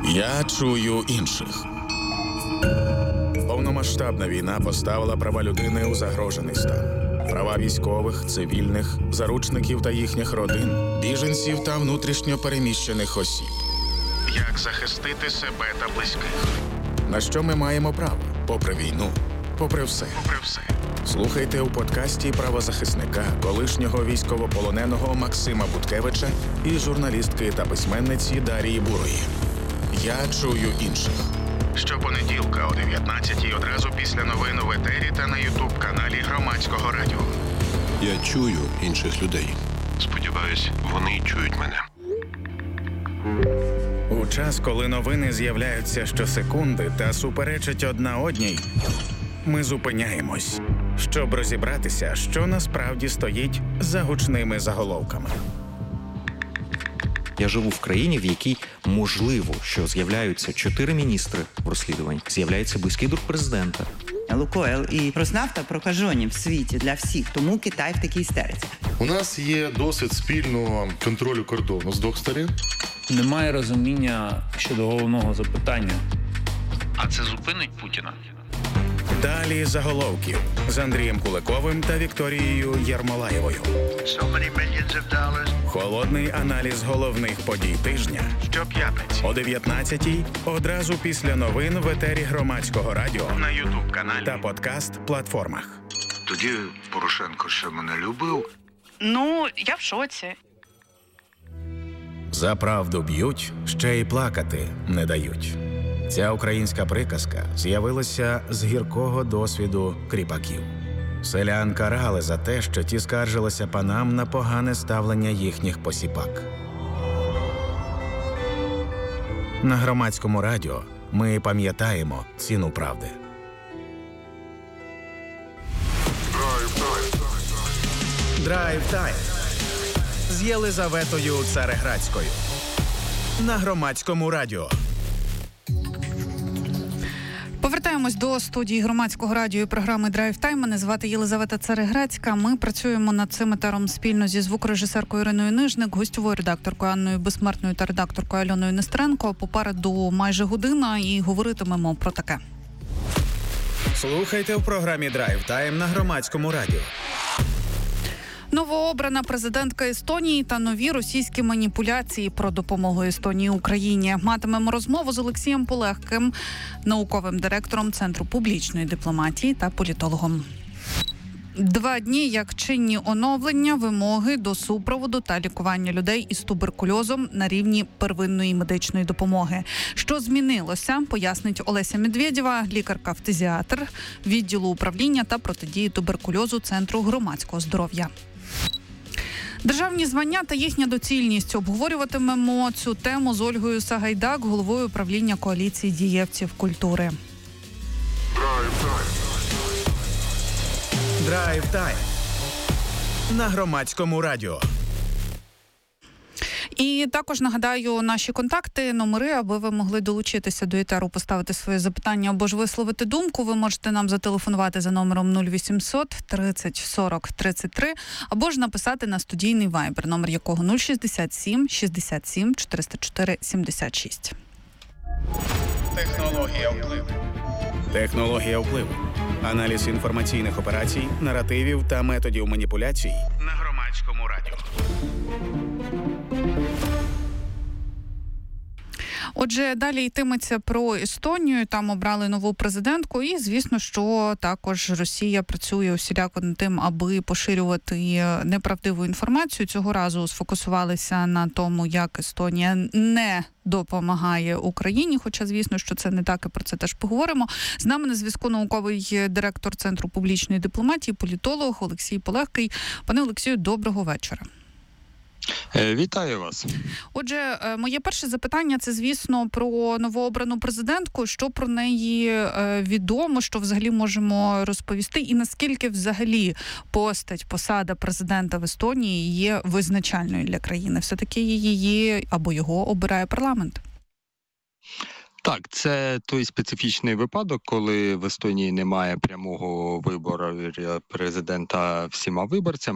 Я чую інших. Повномасштабна війна поставила права людини у загрожений стан. Права військових, цивільних, заручників та їхніх родин, біженців та внутрішньо переміщених осіб. Як захистити себе та близьких? На що ми маємо право? Попри війну, попри все. Слухайте у подкасті правозахисника, колишнього військовополоненого Максима Буткевича і журналістки та письменниці Дарії Бурої. Я чую інших. Щопонеділка о 19-й одразу після новин в етері та на ютуб-каналі Громадського радіо. Я чую інших людей. Сподіваюсь, вони чують мене. У час, коли новини з'являються щосекунди та суперечать одна одній, ми зупиняємось, щоб розібратися, що насправді стоїть за гучними заголовками. Я живу в країні, в якій можливо, що з'являються 4 міністри в розслідуванні, з'являється близький друг президента. Лукойл і Роснафта прокажені в світі для всіх, тому Китай в такій істериці. У нас є досвід спільного контролю кордону з двох сторін. Немає розуміння щодо головного запитання. А це зупинить Путіна? Далі заголовків з Андрієм Куликовим та Вікторією Єрмолаєвою. Холодний аналіз головних подій тижня. Щоп'ятниці о 19-й, одразу після новин в етері Громадського радіо, на ютуб-каналі та подкаст-платформах. Тоді Порошенко ще мене любив. Ну, я в шоці. За правду б'ють, ще й плакати не дають. Ця українська приказка з'явилася з гіркого досвіду кріпаків. Селян карали за те, що ті скаржилися панам на погане ставлення їхніх посіпак. На Громадському радіо ми пам'ятаємо ціну правди. Драйв-тайм з Єлизаветою Цареградською на Громадському радіо. Повертаємось до студії Громадського радіо і програми «Драйв Тайм». Мене звати Єлизавета Цареградська. Ми працюємо над цим етером спільно зі звукорежисеркою Іриною Нижник, гостьовою редакторкою Анною Безсмертною та редакторкою Альоною Нестеренко. Попереду майже година і говоритимемо про таке. Слухайте в програмі «Драйв Тайм» на Громадському радіо. Новообрана президентка Естонії та нові російські маніпуляції про допомогу Естонії Україні. Матимемо розмову з Олексієм Полегким, науковим директором Центру публічної дипломатії та політологом. 2 дні як чинні оновлення вимоги до супроводу та лікування людей із туберкульозом на рівні первинної медичної допомоги. Що змінилося, пояснить Олеся Медведєва, лікарка-фтизіатр відділу управління та протидії туберкульозу Центру громадського здоров'я. Державні звання та їхня доцільність. Обговорюватимемо цю тему з Ольгою Сагайдак, головою управління коаліції дієвців культури. Драйв-тайм на Громадському радіо. І також нагадаю наші контакти, номери, аби ви могли долучитися до етеру, поставити свої запитання або ж висловити думку. Ви можете нам зателефонувати за номером 0800 30 40 33 або ж написати на студійний вайбер, номер якого 067 67 404 76. Технологія впливу. Технологія впливу. Аналіз інформаційних операцій, наративів та методів маніпуляцій на Громадському радіо. Отже, далі йтиметься про Естонію. Там обрали нову президентку. І, звісно, що також Росія працює усіляко над тим, аби поширювати неправдиву інформацію. Цього разу сфокусувалися на тому, як Естонія не допомагає Україні, хоча, звісно, що це не так, і про це теж поговоримо. З нами на зв'язку науковий директор Центру публічної дипломатії, політолог Олексій Полегкий. Пане Олексію, доброго вечора. Вітаю вас. Отже, моє перше запитання – це, звісно, про новообрану президентку. Що про неї відомо, що взагалі можемо розповісти? І наскільки взагалі посада президента в Естонії є визначальною для країни? Все-таки її або його обирає парламент? Так, це той специфічний випадок, коли в Естонії немає прямого вибору президента всіма виборцями.